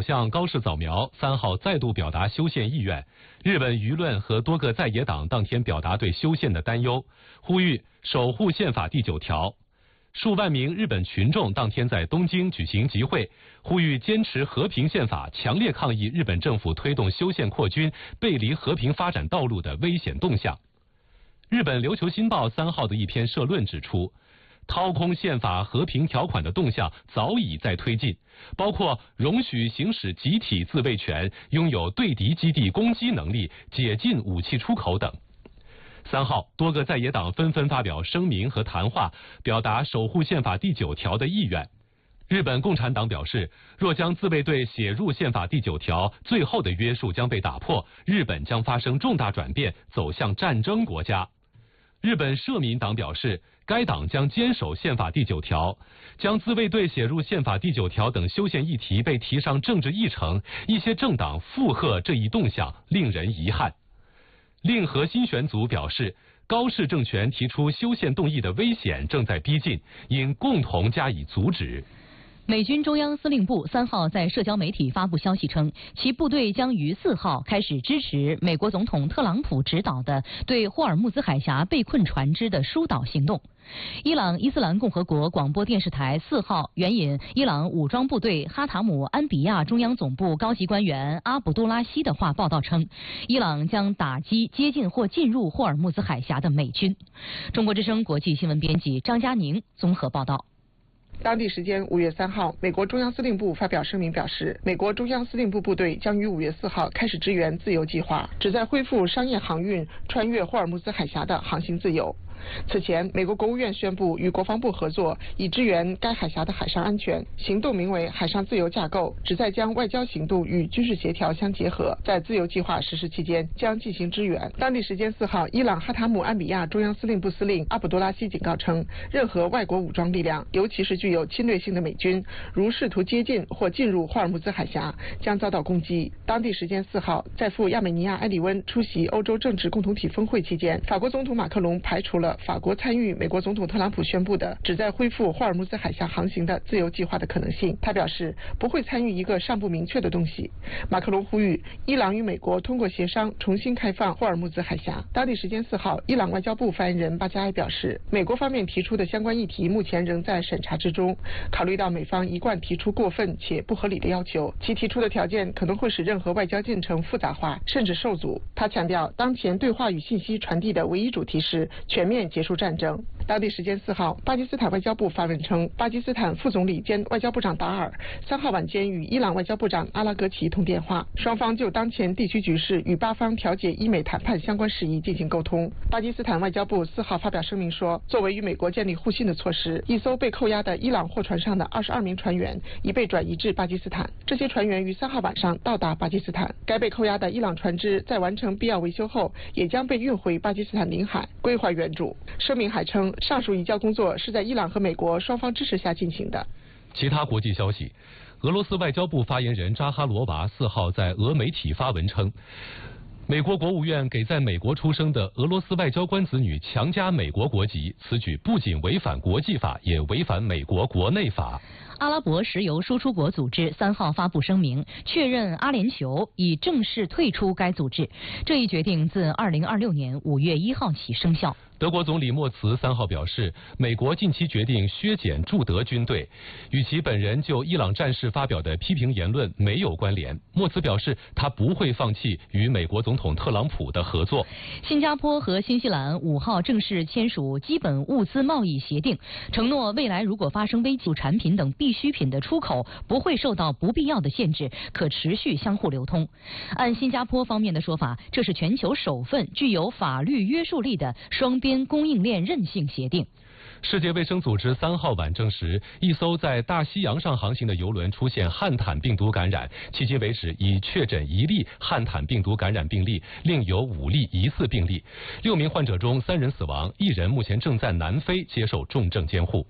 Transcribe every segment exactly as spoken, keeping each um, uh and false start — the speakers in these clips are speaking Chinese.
相高市早苗三号再度表达修宪意愿。日本舆论和多个在野党当天表达对修宪的担忧，呼吁守护宪法第九条。数万名日本群众当天在东京举行集会，呼吁坚持和平宪法，强烈抗议日本政府推动修宪扩军、背离和平发展道路的危险动向。日本琉球新报三号的一篇社论指出，掏空宪法和平条款的动向早已在推进，包括容许行使集体自卫权、拥有对敌基地攻击能力、解禁武器出口等。三号，多个在野党纷纷发表声明和谈话，表达守护宪法第九条的意愿。日本共产党表示，若将自卫队写入宪法第九条，最后的约束将被打破，日本将发生重大转变，走向战争国家。日本社民党表示，该党将坚守宪法第九条，将自卫队写入宪法第九条等修宪议题被提上政治议程，一些政党附和这一动向，令人遗憾。令和新选组表示，高市政权提出修宪动议的危险正在逼近，应共同加以阻止。 美军中央司令部三号在社交媒体发布消息称，其部队将于四号开始支持美国总统特朗普指导的对霍尔木兹海峡被困船只的疏导行动。伊朗伊斯兰共和国广播电视台四号援引伊朗武装部队哈塔姆安比亚中央总部高级官员阿卜杜拉希的话报道称，伊朗将打击接近或进入霍尔木兹海峡的美军。中国之声国际新闻编辑张佳宁综合报道。 当地时间五月三号，美国中央司令部发表声明表示，美国中央司令部部队将于五月四号开始支援自由计划，旨在恢复商业航运穿越霍尔木兹海峡的航行自由。此前，美国国务院宣布与国防部合作，以支援该海峡的海上安全。行动名为“海上自由架构”，旨在将外交行动与军事协调相结合，在自由计划实施期间将进行支援。当地时间四号，伊朗哈塔姆安比亚中央司令部司令阿卜杜拉希警告称，任何外国武装力量，尤其是具有侵略性的美军，如试图接近或进入霍尔木兹海峡，将遭到攻击。当地时间四号，在赴亚美尼亚埃里温出席欧洲政治共同体峰会期间，法国总统马克龙排除了法国参与美国总统特朗普宣布的旨在恢复霍尔木兹海峡航行的自由计划的可能性。他表示不会参与一个尚不明确的东西。马克龙呼吁伊朗与美国通过协商重新开放霍尔木兹海峡。当地时间四号，伊朗外交部发言人巴加埃表示，美国方面提出的相关议题目前仍在审查之中，考虑到美方一贯提出过分且不合理的要求，其提出的条件可能会使任何外交进程复杂化甚至受阻。他强调，当前对话与信息传递的唯一主题是全面结束战争。当地时间四号，巴基斯坦外交部发文称，巴基斯坦副总理兼外交部长达尔三号晚间与伊朗外交部长阿拉格齐通电话，双方就当前地区局势与巴方调解伊美谈判相关事宜进行沟通。巴基斯坦外交部四号发表声明说，作为与美国建立互信的措施，一艘被扣押的伊朗货船上的二十二名船员已被转移至巴基斯坦。这些船员于三号晚上到达巴基斯坦，该被扣押的伊朗船只在完成必要维修后，也将被运回巴基斯坦领海归还原主。声明还称，上述移交工作是在伊朗和美国双方支持下进行的。 其他国际消息，俄罗斯外交部发言人扎哈罗娃四号在俄媒体发文称，美国国务院给在美国出生的俄罗斯外交官子女强加美国国籍，此举不仅违反国际法，也违反美国国内法。 阿拉伯石油输出国组织三号发布声明，确认阿联酋已正式退出该组织。这一决定自二零二六年五月一号起生效。 德国总理默茨三号表示，美国近期决定削减驻德军队，与其本人就伊朗战事发表的批评言论没有关联。默茨表示，他不会放弃与美国总统特朗普的合作。 新加坡和新西兰五号正式签署基本物资贸易协定，承诺未来如果发生危机，产品等必需品的出口不会受到不必要的限制，可持续相互流通。按新加坡方面的说法，这是全球首份具有法律约束力的双边供应链韧性协定。 世界卫生组织三号晚证实，一艘在大西洋上航行的邮轮出现汉坦病毒感染，迄今为止已确诊一例汉坦病毒感染病例，另有五例疑似病例。六名患者中三人死亡，一人目前正在南非接受重症监护。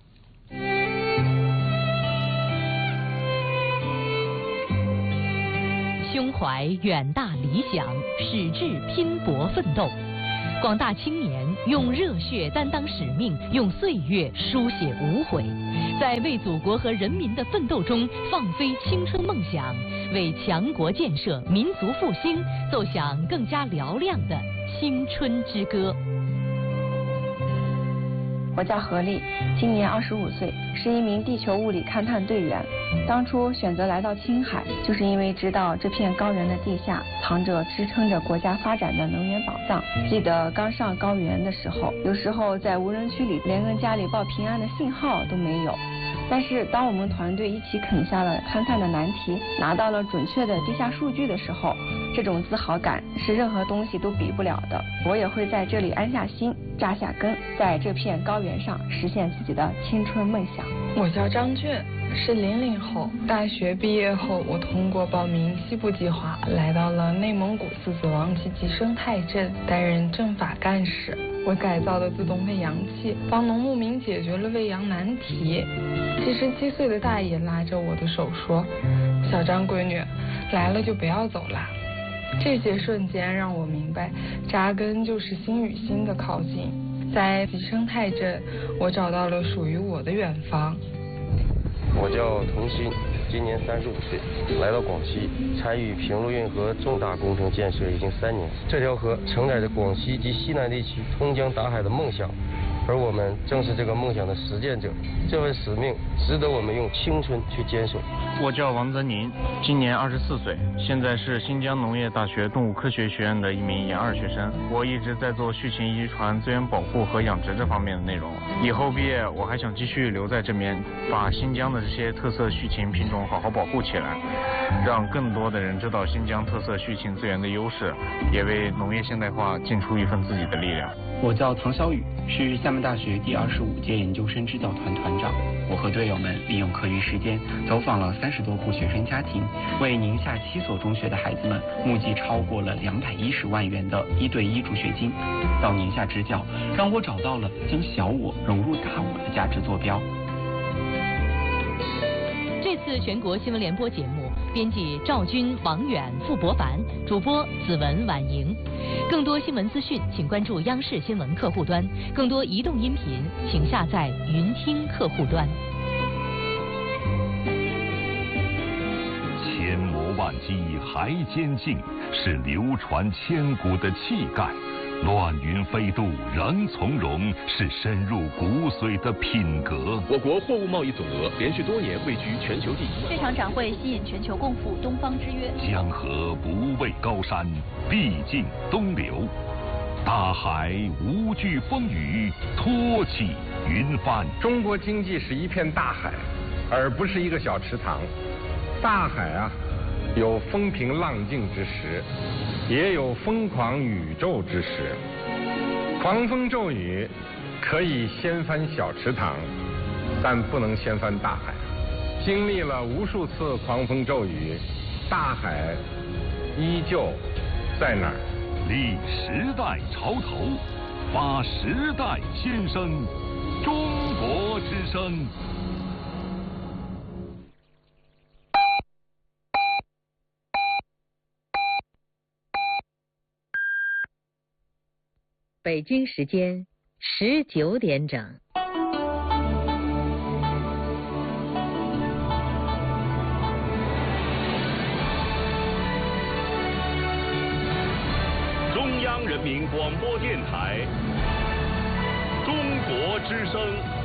胸怀远大理想，矢志拼搏奋斗。 广大青年用热血担当使命，用岁月书写无悔，在为祖国和人民的奋斗中放飞青春梦想，为强国建设、民族复兴奏响更加嘹亮的青春之歌。 我叫何丽，今年二十五岁，是一名地球物理勘探队员。当初选择来到青海，就是因为知道这片高原的地下藏着支撑着国家发展的能源宝藏。记得刚上高原的时候，有时候在无人区里连跟家里报平安的信号都没有。但是当我们团队一起啃下了勘探的难题，拿到了准确的地下数据的时候，这种自豪感是任何东西都比不了的。我也会在这里安下心，扎下根，在这片高原上实现自己的青春梦想。 我叫张俊，是零零后。大学毕业后，我通过报名西部计划，来到了内蒙古狮子王集集生态镇，担任政法干事。我改造的自动喂羊器，帮农牧民解决了喂羊难题。七十七岁的大爷拉着我的手说：“小张闺女，来了就不要走了。”这些瞬间让我明白，扎根就是心与心的靠近。在集生态镇，我找到了属于我的远方。 我叫童鑫，今年三十五岁，来到广西，参与平陆运河重大工程建设已经三年。这条河承载着广西及西南地区通江达海的梦想，而我们正是这个梦想的实践者。这份使命值得我们用青春去坚守。 我叫王泽宁，今年二十四岁，现在是新疆农业大学动物科学学院的一名研二学生。我一直在做畜禽遗传、资源保护和养殖这方面的内容。以后毕业，我还想继续留在这边，把新疆的这些特色畜禽品种好好保护起来，让更多的人知道新疆特色畜禽资源的优势，也为农业现代化尽出一份自己的力量。 我叫唐小雨，是厦门大学第二十五届研究生支教团团长。我和队友们利用课余时间走访了三十多户学生家庭，为宁夏七所中学的孩子们募集超过了两百一十万元的一对一助学金。到宁夏支教，让我找到了将小我融入大我的价值坐标。 这次全国新闻联播节目，编辑赵军、王远、付博凡，主播子文、婉莹。更多新闻资讯，请关注央视新闻客户端；更多移动音频，请下载云听客户端。 千磨万击还坚劲，是流传千古的气概。乱云飞渡仍从容，是深入骨髓的品格。 我国货物贸易总额连续多年位居全球第一。 这场展会吸引全球共赴东方之约。 江河不畏高山，必尽东流。大海无惧风雨，托起云帆。 中国经济是一片大海，而不是一个小池塘。大海啊，有风平浪静之时，也有疯狂宇宙之时。狂风骤雨可以掀翻小池塘，但不能掀翻大海。经历了无数次狂风骤雨，大海依旧在那儿。 立时代潮头，发时代先声，中国之声。 北京时间十九点整。 中央人民广播电台，中国之声。